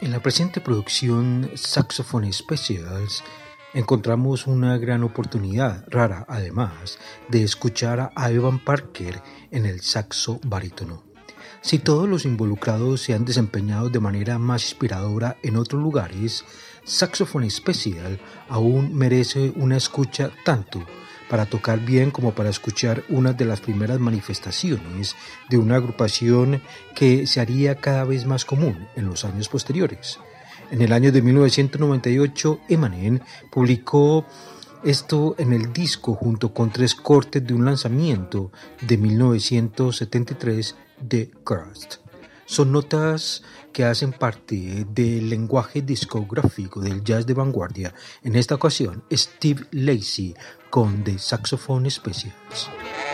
En la presente producción Saxophone Specials encontramos una gran oportunidad, rara además, de escuchar a Evan Parker en el saxo barítono. Si todos los involucrados se han desempeñado de manera más inspiradora en otros lugares, Saxophone Special aún merece una escucha tanto para tocar bien como para escuchar una de las primeras manifestaciones de una agrupación que se haría cada vez más común en los años posteriores. En el año de 1998, Eminem publicó esto en el disco junto con 3 cortes de un lanzamiento de 1973 de Crust. Son notas que hacen parte del lenguaje discográfico del jazz de vanguardia. En esta ocasión, Steve Lacy con The Saxophone Specials.